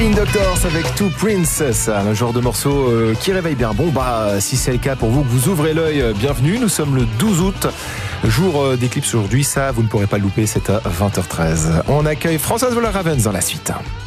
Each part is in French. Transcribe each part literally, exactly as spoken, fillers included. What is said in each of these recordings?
Spin Doctors avec Two Princess, un genre de morceau euh, qui réveille bien. Bon bah si c'est le cas pour vous, que vous ouvrez l'œil, euh, bienvenue. Nous sommes le douze août, jour euh, d'éclipse aujourd'hui, ça vous ne pourrez pas le louper, c'est à vingt heures treize. On accueille Françoise Voller-Ravens dans la suite.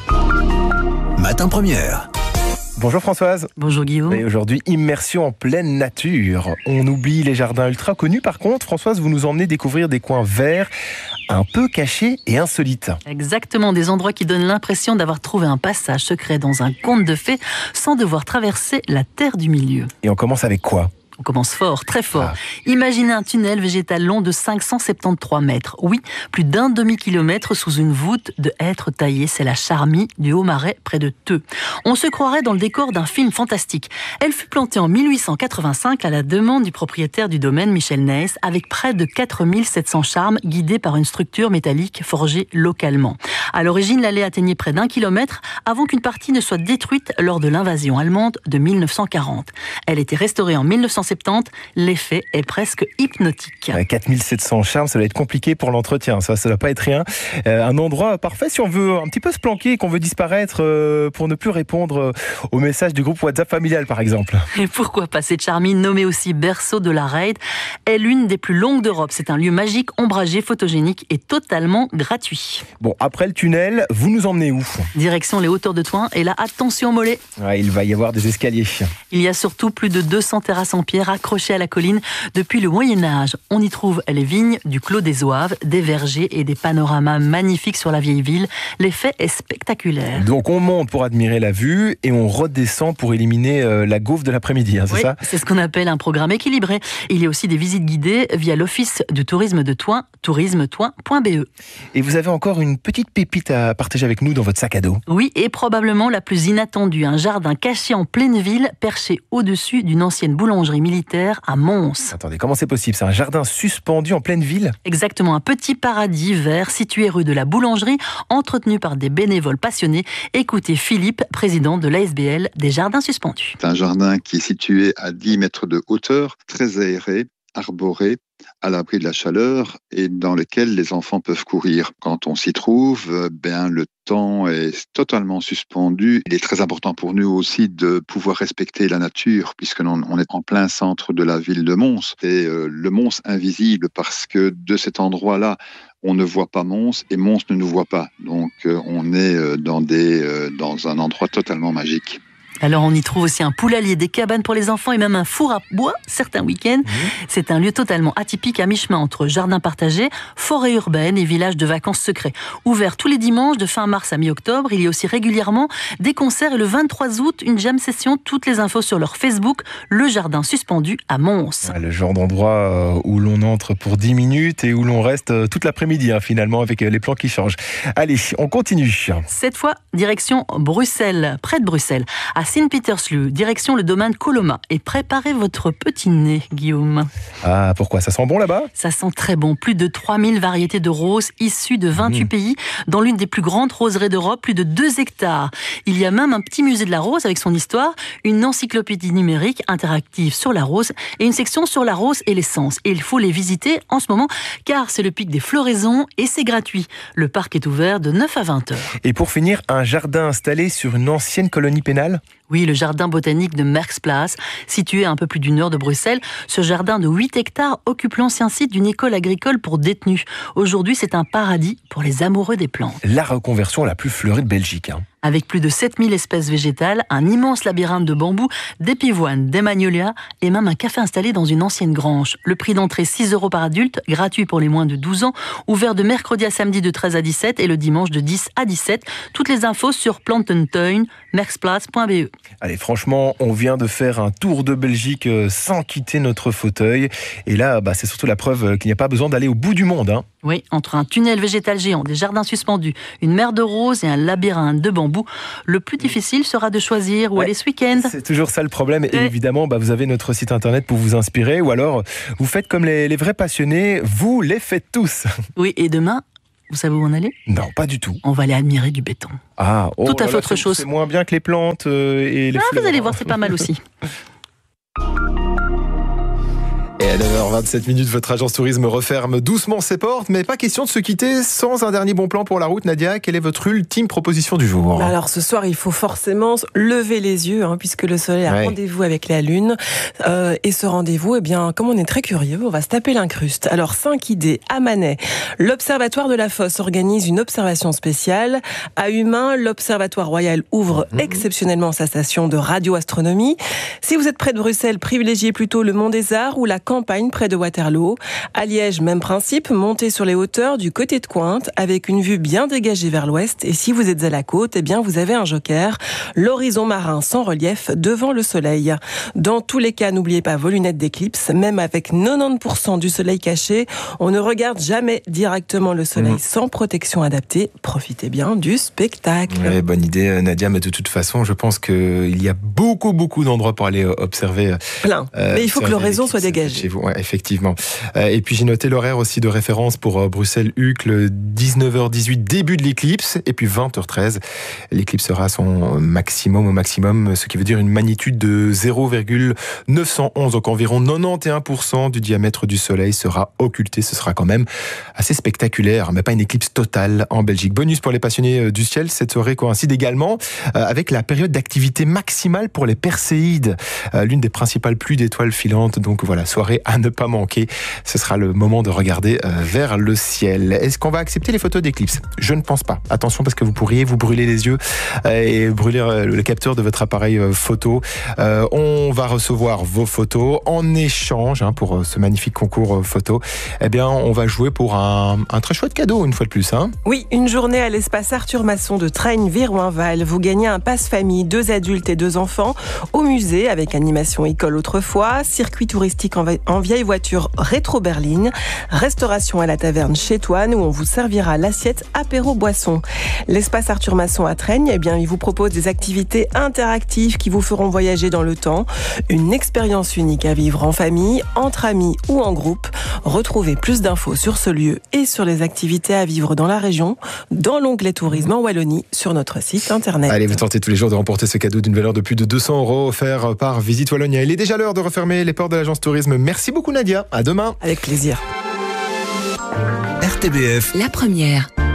Matin Première. Bonjour Françoise. Bonjour Guillaume. Et aujourd'hui, immersion en pleine nature. On oublie les jardins ultra connus. Par contre, Françoise, vous nous emmenez découvrir des coins verts un peu cachés et insolites. Exactement, des endroits qui donnent l'impression d'avoir trouvé un passage secret dans un conte de fées sans devoir traverser la terre du milieu. Et on commence avec quoi ? On commence fort, très fort. Ah. Imaginez un tunnel végétal long de cinq cent soixante-treize mètres. Oui, plus d'un demi-kilomètre sous une voûte de hêtres taillées. C'est la Charmille du Haut-Marais, près de Theux. On se croirait dans le décor d'un film fantastique. Elle fut plantée en mille huit cent quatre-vingt-cinq à la demande du propriétaire du domaine, Michel Neyss, avec près de quatre mille sept cents charmes guidés par une structure métallique forgée localement. À l'origine, l'allée atteignait près d'un kilomètre avant qu'une partie ne soit détruite lors de l'invasion allemande de mille neuf cent quarante. Elle était restaurée en mille neuf cent soixante-dix, l'effet est presque hypnotique. quatre mille sept cents charmes, ça va être compliqué pour l'entretien, ça, ça va pas être rien. Euh, un endroit parfait si on veut un petit peu se planquer, qu'on veut disparaître euh, pour ne plus répondre euh, aux messages du groupe WhatsApp familial par exemple. Et pourquoi pas, cette Charmille, nommée aussi berceau de la Raid, est l'une des plus longues d'Europe. C'est un lieu magique, ombragé, photogénique et totalement gratuit. Bon, après le tunnel, vous nous emmenez où ? Direction les hauteurs de Thoin, et là, attention mollets. Ouais, il va y avoir des escaliers. Il y a surtout plus de deux cents terrasses en pierre accrochées à la colline depuis le Moyen-Âge. On y trouve les vignes du Clos des Oaves, des vergers et des panoramas magnifiques sur la vieille ville. L'effet est spectaculaire. Donc on monte pour admirer la vue et on redescend pour éliminer euh, la gaufre de l'après-midi, hein, c'est oui, ça ? C'est ce qu'on appelle un programme équilibré. Il y a aussi des visites guidées via l'Office du tourisme de Thoin, tourisme thoin point b e. Et vous avez encore une petite pépite à partager avec nous dans votre sac à dos. Oui, et probablement la plus inattendue, un jardin caché en pleine ville, perché au-dessus d'une ancienne boulangerie militaire à Mons. Attendez, comment c'est possible ? C'est un jardin suspendu en pleine ville ? Exactement, un petit paradis vert situé rue de la Boulangerie, entretenu par des bénévoles passionnés. Écoutez Philippe, président de l'A S B L des Jardins Suspendus. C'est un jardin qui est situé à dix mètres de hauteur, très aéré, arboré, à l'abri de la chaleur et dans lequel les enfants peuvent courir. Quand on s'y trouve, ben, le temps est totalement suspendu. Il est très important pour nous aussi de pouvoir respecter la nature puisque l'on on est en plein centre de la ville de Mons. C'est euh, le Mons invisible parce que de cet endroit-là, on ne voit pas Mons et Mons ne nous voit pas. Donc euh, on est euh, dans, des, euh, dans un endroit totalement magique. Alors on y trouve aussi un poulailler, des cabanes pour les enfants et même un four à bois certains week-ends. Mmh. C'est un lieu totalement atypique à mi-chemin entre jardin partagé, forêt urbaine et village de vacances secrets. Ouvert tous les dimanches de fin mars à mi-octobre, il y a aussi régulièrement des concerts et le vingt-trois août, une jam session. Toutes les infos sur leur Facebook, Le Jardin Suspendu à Mons. Ouais, le genre d'endroit où l'on entre pour dix minutes et où l'on reste toute l'après-midi hein, finalement avec les plans qui changent. Allez, on continue. Cette fois, direction Bruxelles, près de Bruxelles, à Sint-Pietersloe, direction le domaine Coloma. Et préparez votre petit nez, Guillaume. Ah, pourquoi ? Ça sent bon là-bas ? Ça sent très bon. Plus de trois mille variétés de roses issues de vingt-huit mmh. pays, dans l'une des plus grandes roseries d'Europe, plus de deux hectares. Il y a même un petit musée de la rose avec son histoire, une encyclopédie numérique interactive sur la rose et une section sur la rose et l'essence. Et il faut les visiter en ce moment, car c'est le pic des floraisons et c'est gratuit. Le parc est ouvert de neuf à vingt heures. Et pour finir, un jardin installé sur une ancienne colonie pénale ? Oui, le jardin botanique de Merksplas, situé à un peu plus d'une heure de Bruxelles. Ce jardin de huit hectares occupe l'ancien site d'une école agricole pour détenus. Aujourd'hui, c'est un paradis pour les amoureux des plantes. La reconversion la plus fleurie de Belgique. Hein. Avec plus de sept mille espèces végétales, un immense labyrinthe de bambous, des pivoines, des magnolias et même un café installé dans une ancienne grange. Le prix d'entrée six euros par adulte, gratuit pour les moins de douze ans, ouvert de mercredi à samedi de treize à dix-sept et le dimanche de dix à dix-sept. Toutes les infos sur plantentuin merksplas point b e. Allez, franchement, on vient de faire un tour de Belgique sans quitter notre fauteuil. Et là, bah, c'est surtout la preuve qu'il n'y a pas besoin d'aller au bout du monde. Hein. Oui, entre un tunnel végétal géant, des jardins suspendus, une mer de roses et un labyrinthe de bambous, le plus difficile sera de choisir où ouais, aller ce week-end. C'est toujours ça le problème. Et ouais. évidemment, bah, vous avez notre site internet pour vous inspirer. Ou alors, vous faites comme les, les vrais passionnés, vous les faites tous. Oui, et demain, vous savez où on allait ? Non, pas du tout. On va aller admirer du béton. Ah, oh, tout à fait là, autre c'est, chose. C'est moins bien que les plantes euh, et les ah, fleurs. Vous allez voir, c'est pas mal aussi. Et à neuf heures vingt-sept minutes, votre agence tourisme referme doucement ses portes, mais pas question de se quitter sans un dernier bon plan pour la route. Nadia, quelle est votre ultime proposition du jour ? Alors ce soir, il faut forcément lever les yeux, hein, puisque le soleil a ouais. rendez-vous avec la lune. Euh, et ce rendez-vous, eh bien, comme on est très curieux, on va se taper l'incruste. Alors cinq idées. À Manet, l'Observatoire de la Fosse organise une observation spéciale. À Humain, l'Observatoire Royal ouvre mmh. exceptionnellement sa station de radioastronomie. Si vous êtes près de Bruxelles, privilégiez plutôt le Mont des Arts ou la campagne près de Waterloo. À Liège, même principe, montez sur les hauteurs du côté de Cointe avec une vue bien dégagée vers l'ouest. Et si vous êtes à la côte, eh bien vous avez un joker, l'horizon marin sans relief devant le soleil. Dans tous les cas, n'oubliez pas vos lunettes d'éclipse. Même avec quatre-vingt-dix pour cent du soleil caché, on ne regarde jamais directement le soleil mmh. sans protection adaptée. Profitez bien du spectacle. Ouais, bonne idée, Nadia, mais de toute façon, je pense qu'il y a beaucoup, beaucoup d'endroits pour aller observer. Plein. Euh, mais il faut que l'horizon soit dégagé. Chez vous. Ouais, effectivement. Euh, et puis j'ai noté l'horaire aussi de référence pour euh, Bruxelles-Uccle, dix-neuf heures dix-huit, début de l'éclipse, et puis vingt heures treize. L'éclipse sera à son maximum au maximum, ce qui veut dire une magnitude de zéro virgule neuf cent onze, donc environ quatre-vingt-onze pour cent du diamètre du soleil sera occulté. Ce sera quand même assez spectaculaire, mais pas une éclipse totale en Belgique. Bonus pour les passionnés du ciel, cette soirée coïncide également euh, avec la période d'activité maximale pour les Perséides, euh, l'une des principales pluies d'étoiles filantes. Donc voilà, soirée à ne pas manquer. Ce sera le moment de regarder euh, vers le ciel. Est-ce qu'on va accepter les photos d'éclipse ? Je ne pense pas. Attention, parce que vous pourriez vous brûler les yeux euh, et brûler euh, le capteur de votre appareil euh, photo. Euh, on va recevoir vos photos en échange hein, pour euh, ce magnifique concours euh, photo. Eh bien, on va jouer pour un, un très chouette cadeau une fois de plus. Hein. Oui, une journée à l'espace Arthur Masson de Traigne-Viroinval. Vous gagnez un passe-famille, deux adultes et deux enfants, au musée avec animation école autrefois, circuit touristique en, en vieille voiture rétro-berline, restauration à la taverne chez Toine où on vous servira l'assiette apéro-boisson. L'espace Arthur Masson à Traigne, eh bien, il vous propose des activités interactives qui vous feront voyager dans le temps, une expérience unique à vivre en famille, entre amis ou en groupe. Retrouvez plus d'infos sur ce lieu et sur les activités à vivre dans la région, dans l'onglet tourisme en Wallonie sur notre site internet. Allez, vous tentez tous les jours de remporter ce cadeau d'une valeur de plus de deux cents euros offert par Visite Wallonia. Il est déjà l'heure de refermer les portes de l'agence tourisme. Merci beaucoup Nadia, à demain. Avec plaisir. R T B F. La première.